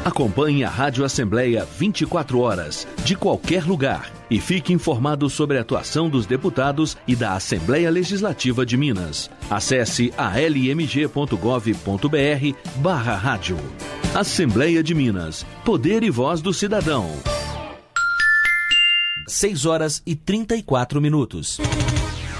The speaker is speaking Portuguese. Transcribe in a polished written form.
Acompanhe a Rádio Assembleia 24 horas, de qualquer lugar, e fique informado sobre a atuação dos deputados e da Assembleia Legislativa de Minas. Acesse almg.gov.br/rádio. Assembleia de Minas. Poder e voz do cidadão. 6 horas e 34 minutos.